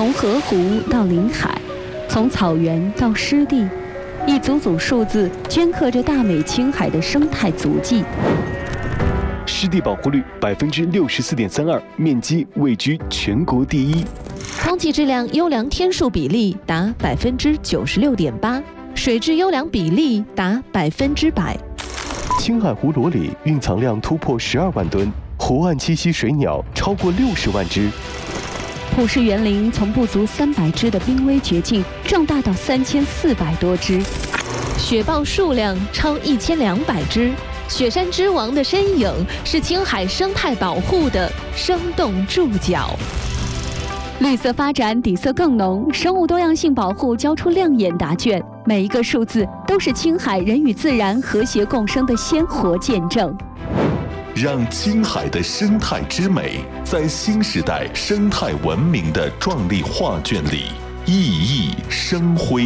从河湖到临海，从草原到湿地，一组组数字镌刻着大美青海的生态足迹。 湿地保护率64.32%，面积位居全国第一。 空气质量优良天数比例达96.8%，水质优良比例达100%。 青海湖裸里蕴藏量突破12万吨，湖岸栖息水鸟超过60万只。 普氏园林从不足300只的濒危绝境壮大到3400多只， 雪豹数量超1200只。雪山之王的身影是青海生态保护的生动注脚。 绿色发展底色更浓，生物多样性保护交出亮眼答卷。每一个数字都是青海人与自然和谐共生的鲜活见证。 让青海的生态之美在新时代生态文明的壮丽画卷里熠熠生辉。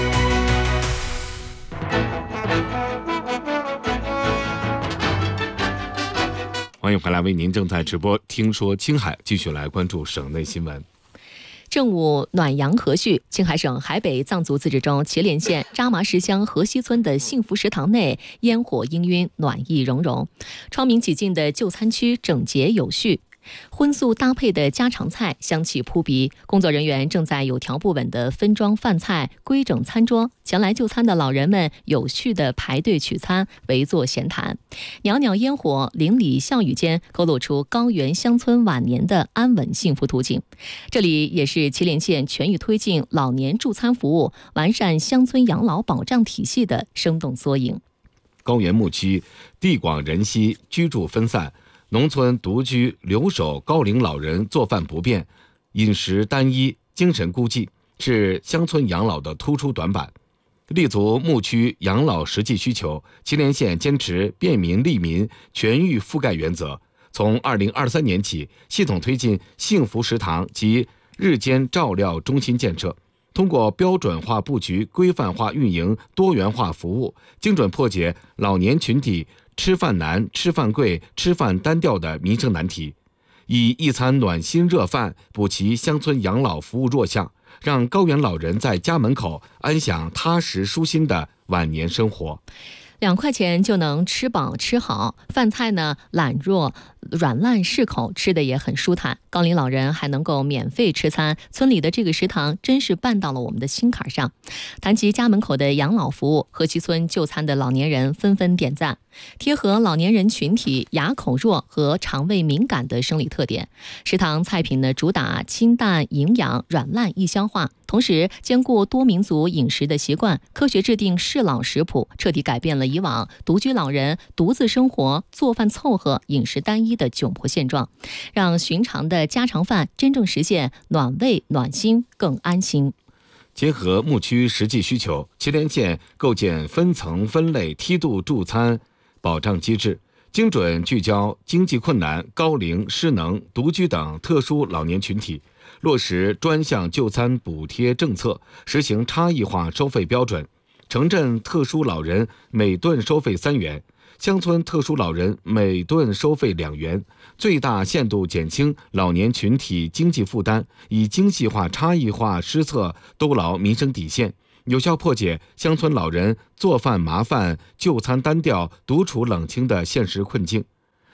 欢迎回来，为您正在直播听说青海，继续来关注省内新闻。 正午暖阳和煦，青海省海北藏族自治州祁连县扎麻石乡河西村的幸福食堂内烟火氤氲，暖意融融，窗明几净的就餐区整洁有序，荤素搭配的家常菜香气扑鼻，工作人员正在有条不紊地分装饭菜，规整餐桌。前来就餐的老人们有序地排队取餐，围坐闲谈。袅袅烟火，邻里笑语间，勾勒出高原乡村晚年的安稳幸福图景。这里也是祁连县全域推进老年助餐服务、完善乡村养老保障体系的生动缩影。 高原牧区地广人稀，居住分散，农村独居留守高龄老人做饭不便，饮食单一，精神孤寂，是乡村养老的突出短板。立足牧区养老实际需求，祁连县坚持便民利民、全域覆盖原则，从2023年起，系统推进幸福食堂及日间照料中心建设，通过标准化布局、规范化运营、多元化服务，精准破解老年群体吃饭难、吃饭贵、吃饭单调的民生难题，以一餐暖心热饭补齐乡村养老服务弱项，让高原老人在家门口安享踏实舒心的晚年生活。 2块钱就能吃饱吃好，饭菜呢懒弱软烂适口，吃的也很舒坦。高龄老人还能够免费吃餐，村里的这个食堂真是办到了我们的心坎上。谈及家门口的养老服务，河西村就餐的老年人纷纷点赞。贴合老年人群体牙口弱和肠胃敏感的生理特点，食堂菜品呢主打清淡营养、软烂易消化，同时兼顾多民族饮食的习惯，科学制定适老食谱，彻底改变了以往独居老人独自生活、做饭凑合、饮食单一的窘迫现状，让寻常的家常饭真正实现暖胃暖心更安心。 结合牧区实际需求，祁连县构建分层分类梯度助餐保障机制，精准聚焦经济困难、高龄、失能、独居等特殊老年群体，落实专项就餐补贴政策，实行差异化收费标准。城镇特殊老人每顿收费3元，乡村特殊老人每顿收费2元，最大限度减轻老年群体经济负担，以精细化、差异化施策兜牢民生底线，有效破解乡村老人做饭麻烦、就餐单调、独处冷清的现实困境。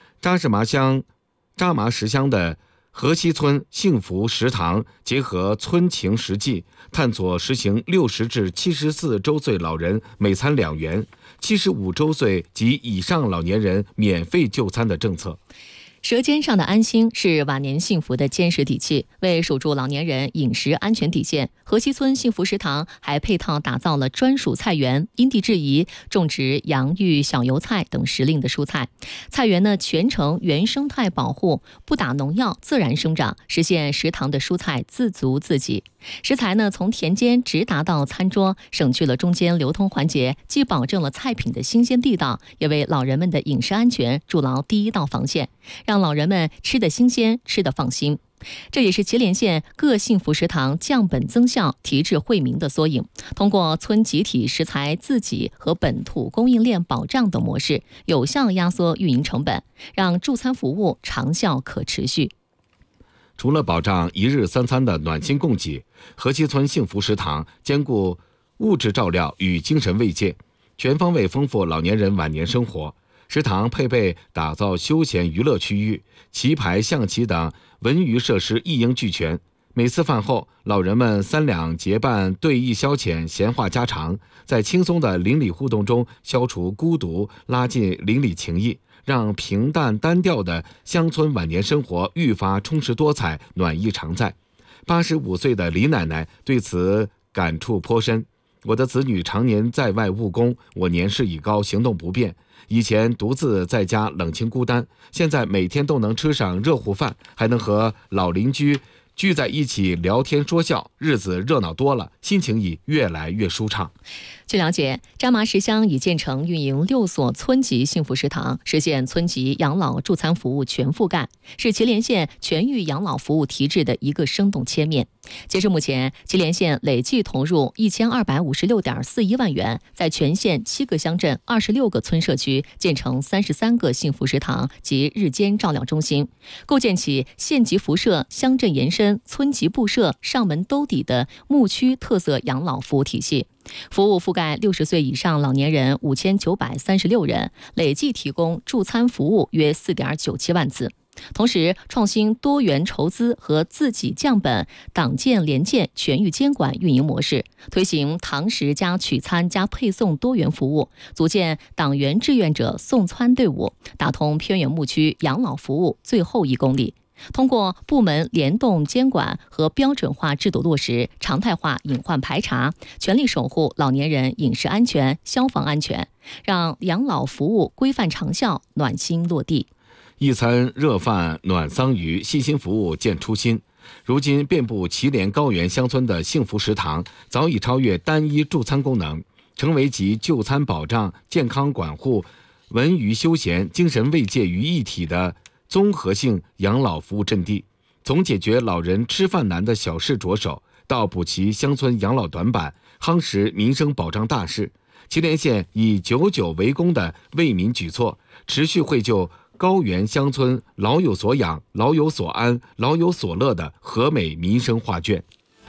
扎麻石乡的河西村幸福食堂结合村情实际，探索实行60至74周岁老人每餐2元，75周岁及以上老年人免费就餐的政策。 舌尖上的安心是晚年幸福的坚实底气，为守住老年人饮食安全底线，河西村幸福食堂还配套打造了专属菜园，因地制宜种植洋芋、小油菜等时令的蔬菜。菜园呢全程原生态保护，不打农药，自然生长，实现食堂的蔬菜自足自给。食材呢从田间直达到餐桌，省去了中间流通环节，既保证了菜品的新鲜地道，也为老人们的饮食安全筑牢第一道防线，让老人们吃得新鲜，吃得放心。这也是祁连县各幸福食堂降本增效、提质惠民的缩影。通过村集体食材自给和本土供应链保障等模式，有效压缩运营成本，让助餐服务长效可持续。 除了保障一日三餐的暖心供给，河西村幸福食堂兼顾物质照料与精神慰藉，全方位丰富老年人晚年生活。食堂配备打造休闲娱乐区域、棋牌、象棋等文娱设施一应俱全。每次饭后，老人们3两结伴对弈消遣，闲话家常，在轻松的邻里互动中消除孤独，拉近邻里情谊，让平淡单调的乡村晚年生活愈发充实多彩，暖意常在。85岁的李奶奶对此感触颇深。我的子女常年在外务工，我年事已高，行动不便。以前独自在家冷清孤单，现在每天都能吃上热乎饭，还能和老邻居聚在一起聊天说笑，日子热闹多了，心情已越来越舒畅。 据了解，扎麻实乡已建成运营6所村级幸福食堂，实现村级养老助餐服务全覆盖，是祁连县全域养老服务提质的一个生动切面。截至目前，祁连县累计投入1256.41万元，在全县7个乡镇、26个村社区建成33个幸福食堂及日间照料中心，构建起县级辐射、乡镇延伸、村级布设、上门兜底的牧区特色养老服务体系。服务覆盖60岁以上老年人5936人，累计提供助餐服务约4.97万次。同时，创新多元筹资和自己降本、党建联建全域监管运营模式，推行堂食加取餐加配送多元服务，组建党员志愿者送餐队伍，打通偏远牧区养老服务最后1公里。通过部门联动监管和标准化制度落实，常态化隐患排查，全力守护老年人饮食安全、消防安全，让养老服务规范长效、暖心落地。 一餐热饭暖桑榆，细心服务见初心。如今遍布祁连高原乡村的幸福食堂早已超越单一助餐功能，成为集就餐保障、健康管护、文娱休闲、精神慰藉于一体的综合性养老服务阵地。从解决老人吃饭难的小事着手，到补齐乡村养老短板，夯实民生保障大事，祁连县以久为功的为民举措，持续绘就高原乡村老有所养、老有所安、老有所乐的和美民生画卷。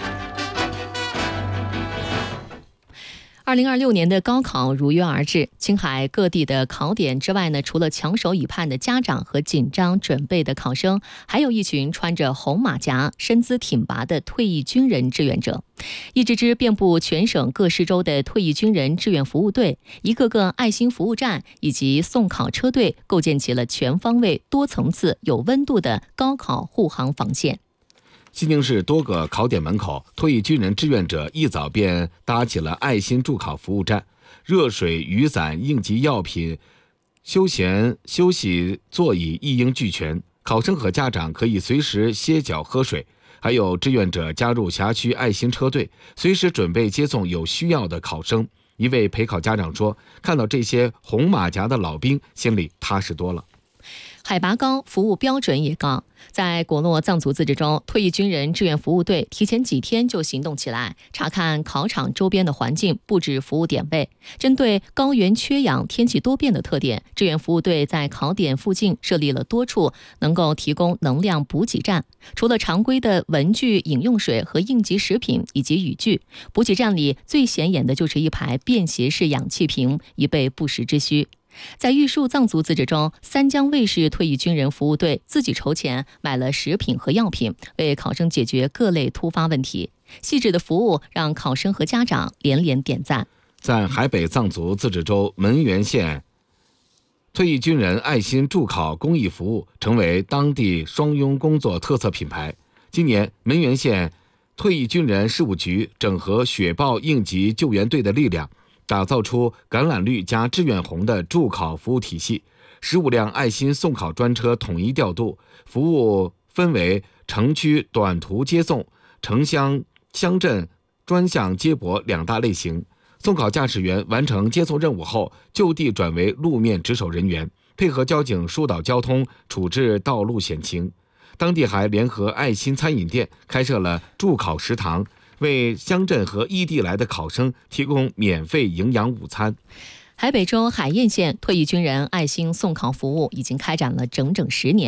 2026年的高考如约而至，青海各地的考点之外呢，除了强手以盼的家长和紧张准备的考生，还有一群穿着红马甲、身姿挺拔的退役军人志愿者。一支支遍布全省各市州的退役军人志愿服务队，一个个爱心服务站以及送考车队，构建起了全方位、多层次、有温度的高考护航防线。 西宁市多个考点门口，退役军人志愿者一早便搭起了爱心助考服务站，热水、雨伞、应急药品、休息座椅一应俱全，考生和家长可以随时歇脚喝水。还有志愿者加入辖区爱心车队，随时准备接送有需要的考生。一位陪考家长说，看到这些红马甲的老兵，心里踏实多了。 海拔高，服务标准也高。在果洛藏族自治州，退役军人志愿服务队提前几天就行动起来，查看考场周边的环境，布置服务点位。针对高原缺氧、天气多变的特点，志愿服务队在考点附近设立了多处能够提供能量补给站。除了常规的文具、饮用水和应急食品以及雨具，补给站里最显眼的就是一排便携式氧气瓶，以备不时之需。在玉树藏族自治州，三江卫视退役军人服务队自己筹钱买了食品和药品，为考生解决各类突发问题。细致的服务让考生和家长连连点赞。 在海北藏族自治州门源县，退役军人爱心助考公益服务成为当地双拥工作特色品牌。今年，门源县退役军人事务局整合雪豹应急救援队的力量，打造出橄榄绿加志愿红的助考服务体系，15辆爱心送考专车统一调度，服务分为城区短途接送、城乡乡镇专项接驳2大类型。送考驾驶员完成接送任务后，就地转为路面值守人员，配合交警疏导交通，处置道路险情。当地还联合爱心餐饮店开设了助考食堂，为乡镇和异地来的考生提供免费营养午餐。海北州海晏县退役军人爱心送考服务已经开展了整整10年。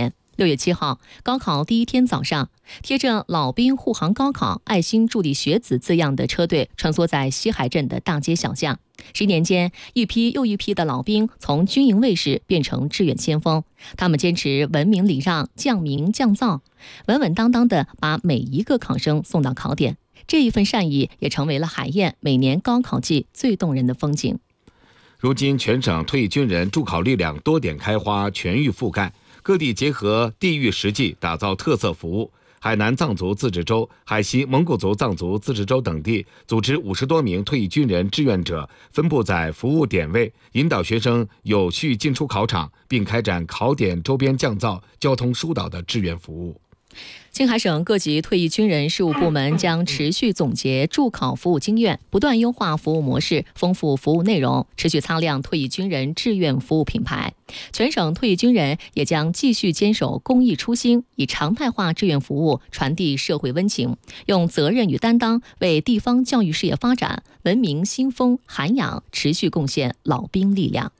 6月7号，高考第一天早上，贴着“老兵护航高考，爱心助力学子”字样的车队穿梭在西海镇的大街小巷。10年间，一批又一批的老兵从军营卫士变成志愿先锋，他们坚持文明礼让、降民降灶，稳稳当当地把每一个考生送到考点。这一份善意也成为了海晏每年高考季最动人的风景。 如今，全省退役军人助考力量多点开花，全域覆盖。各地结合地域实际，打造特色服务。海南藏族自治州、海西蒙古族藏族自治州等地组织50多名退役军人志愿者，分布在服务点位，引导学生有序进出考场，并开展考点周边降噪、交通疏导的志愿服务。 青海省各级退役军人事务部门将持续总结驻考服务经验，不断优化服务模式，丰富服务内容，持续擦亮退役军人志愿服务品牌。全省退役军人也将继续坚守公益初心，以常态化志愿服务传递社会温情，用责任与担当为地方教育事业发展、文明新风涵养持续贡献老兵力量。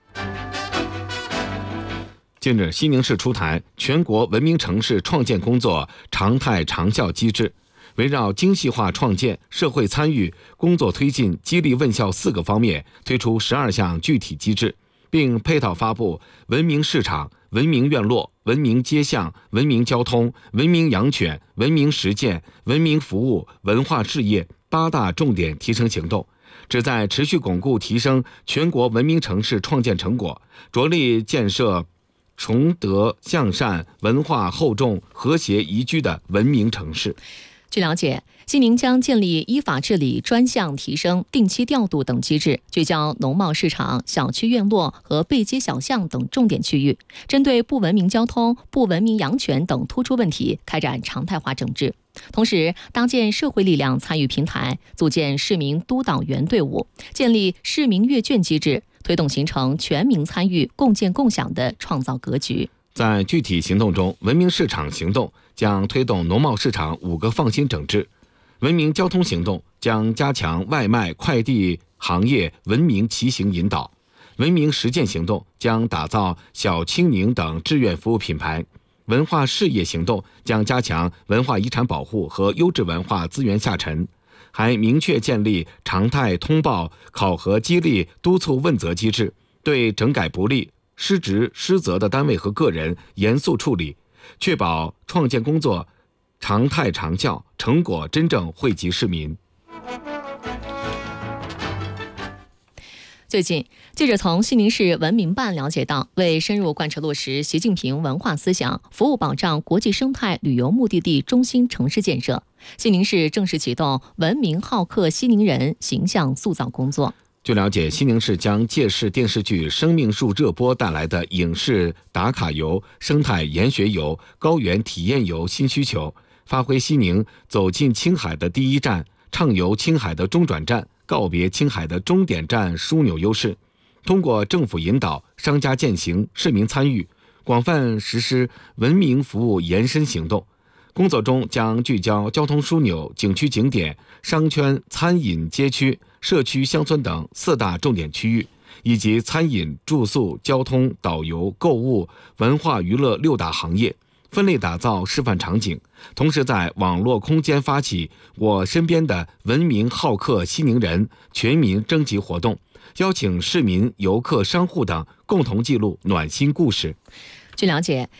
近日，西宁市出台全国文明城市创建工作常态长效机制，围绕精细化创建、社会参与、工作推进、激励问效4个方面，推出12项具体机制，并配套发布文明市场、文明院落、文明街巷、文明交通、文明养犬、文明实践、文明服务、文化事业8大重点提升行动，旨在持续巩固提升全国文明城市创建成果，着力建设崇德向善、文化厚重、和谐宜居的文明城市。 据了解，西宁将建立依法治理专项提升、定期调度等机制，聚焦农贸市场、小区院落和背街小巷等重点区域，针对不文明交通、不文明养犬等突出问题开展常态化整治。同时，搭建社会力量参与平台，组建市民督导员队伍，建立市民阅卷机制，推动形成全民参与、共建共享的创造格局。 在具体行动中，文明市场行动将推动农贸市场5个放心整治；文明交通行动将加强外卖、快递行业文明骑行引导；文明实践行动将打造小青宁等志愿服务品牌；文化事业行动将加强文化遗产保护和优质文化资源下沉。还明确建立常态通报、考核激励、督促问责机制，对整改不力、失职失责的单位和个人严肃处理，确保创建工作常态长效，成果真正惠及市民。 最近，记者从西宁市文明办了解到，为深入贯彻落实习近平文化思想，服务保障国际生态旅游目的地中心城市建设，西宁市正式启动文明好客西宁人形象塑造工作。 据了解，西宁市将借势电视剧《生命树》热播带来的影视打卡游、生态研学游、高原体验游新需求，发挥西宁走进青海的第一站、畅游青海的中转站、告别青海的终点站枢纽优势，通过政府引导、商家践行、市民参与，广泛实施文明服务延伸行动。工作中将聚焦交通枢纽、景区景点、商圈、餐饮街区、社区乡村等4大重点区域，以及餐饮、住宿、交通、导游、购物、文化娱乐6大行业，分类打造示范场景，同时在网络空间发起我身边的文明好客西宁人全民征集活动，邀请市民、游客、商户等共同记录暖心故事。 据了解，